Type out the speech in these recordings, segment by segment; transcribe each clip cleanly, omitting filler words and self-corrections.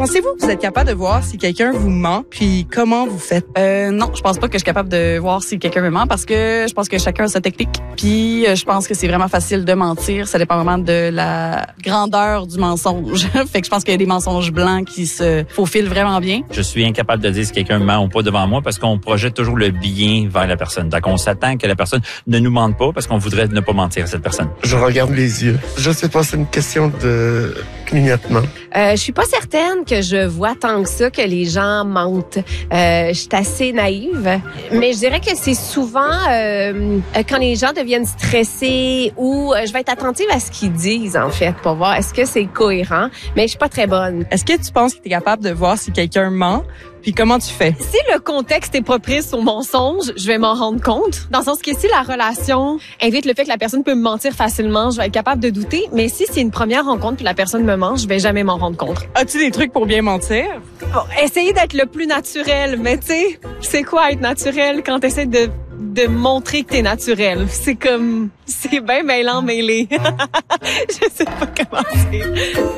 Pensez-vous que vous êtes capable de voir si quelqu'un vous ment, puis comment vous faites? Non, je pense pas que je suis capable de voir si quelqu'un me ment parce que je pense que chacun a sa technique. Puis je pense que c'est vraiment facile de mentir. Ça dépend vraiment de la grandeur du mensonge. Fait que je pense qu'il y a des mensonges blancs qui se faufilent vraiment bien. Je suis incapable de dire si quelqu'un ment ou pas devant moi parce qu'on projette toujours le bien vers la personne. Donc, on s'attend que la personne ne nous mente pas parce qu'on voudrait ne pas mentir à cette personne. Je regarde les yeux. Je sais pas, c'est une question de clignotement. Je suis pas certaine que je vois tant que ça que les gens mentent. Je suis assez naïve, mais je dirais que c'est souvent quand les gens deviennent stressés ou je vais être attentive à ce qu'ils disent en fait pour voir est-ce que c'est cohérent, mais je suis pas très bonne. Est-ce que tu penses que tu es capable de voir si quelqu'un ment? Puis comment tu fais? Si le contexte est propice au mensonge, je vais m'en rendre compte. Dans le sens que si la relation invite le fait que la personne peut me mentir facilement, je vais être capable de douter. Mais si c'est une première rencontre puis la personne me ment, je vais jamais m'en rendre compte. As-tu des trucs pour bien mentir? Bon, essayer d'être le plus naturel. Mais tu sais, c'est quoi être naturel quand tu essaies de montrer que t'es naturel? C'est comme... C'est bien mêlant, mêlé. Je sais pas comment dire.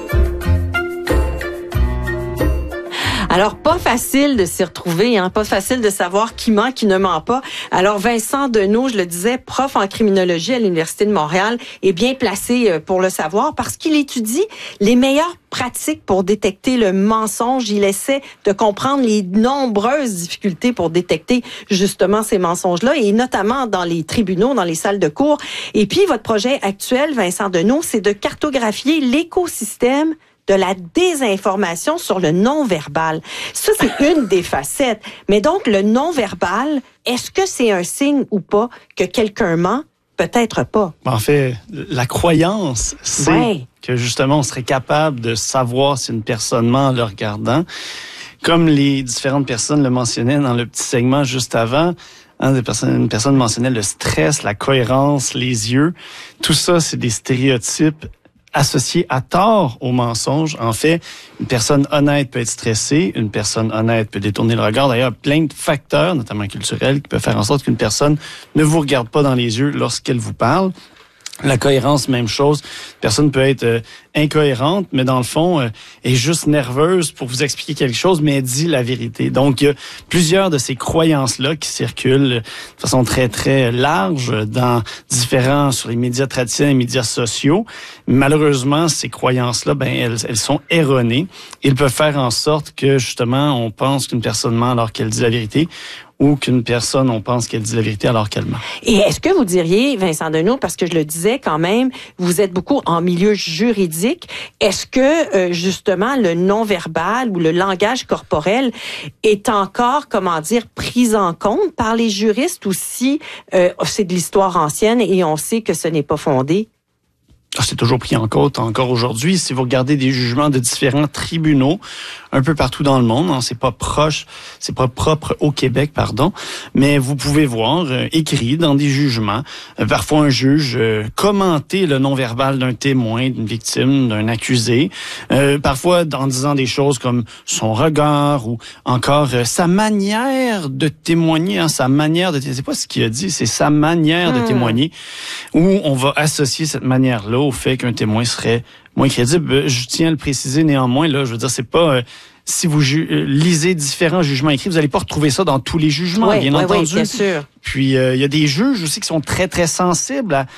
Alors, pas facile de s'y retrouver, pas facile de savoir qui ment, qui ne ment pas. Alors, Vincent Deneau, je le disais, prof en criminologie à l'Université de Montréal, est bien placé pour le savoir parce qu'il étudie les meilleures pratiques pour détecter le mensonge. Il essaie de comprendre les nombreuses difficultés pour détecter justement ces mensonges-là, et notamment dans les tribunaux, dans les salles de cours. Et puis, votre projet actuel, Vincent Deneau, c'est de cartographier l'écosystème de la désinformation sur le non-verbal. Ça, c'est une des facettes. Mais donc, le non-verbal, est-ce que c'est un signe ou pas que quelqu'un ment? Peut-être pas. En fait, la croyance, c'est que justement, on serait capable de savoir si une personne ment en le regardant. Comme les différentes personnes le mentionnaient dans le petit segment juste avant, une personne mentionnait le stress, la cohérence, les yeux. Tout ça, c'est des stéréotypes associé à tort au mensonge. En fait, une personne honnête peut être stressée, une personne honnête peut détourner le regard. D'ailleurs, plein de facteurs, notamment culturels, qui peuvent faire en sorte qu'une personne ne vous regarde pas dans les yeux lorsqu'elle vous parle. La cohérence, même chose. Une personne peut être incohérente, mais dans le fond, est juste nerveuse pour vous expliquer quelque chose, mais elle dit la vérité. Donc, il y a plusieurs de ces croyances-là qui circulent de façon très, très large sur les médias traditionnels et les médias sociaux. Malheureusement, ces croyances-là, elles sont erronées. Ils peuvent faire en sorte que, justement, on pense qu'une personne ment alors qu'elle dit la vérité, ou qu'une personne, on pense qu'elle dit la vérité alors qu'elle ment. Et est-ce que vous diriez, Vincent Deneau, parce que je le disais quand même, vous êtes beaucoup en milieu juridique, est-ce que justement le non-verbal ou le langage corporel est encore, pris en compte par les juristes, ou si c'est de l'histoire ancienne et on sait que ce n'est pas fondé? C'est toujours pris en compte encore aujourd'hui. Si vous regardez des jugements de différents tribunaux un peu partout dans le monde, c'est pas propre au Québec, mais vous pouvez voir écrit dans des jugements, parfois un juge commenter le non-verbal d'un témoin, d'une victime, d'un accusé, parfois en disant des choses comme son regard ou encore sa manière de témoigner, c'est pas ce qu'il a dit, c'est sa manière de témoigner, où on va associer cette manière-là au fait qu'un témoin serait moins crédible. Je tiens à le préciser néanmoins, là, je veux dire, c'est pas... si vous lisez différents jugements écrits, vous n'allez pas retrouver ça dans tous les jugements, bien entendu. Oui, bien sûr. Puis, il y a des juges aussi qui sont très, très sensibles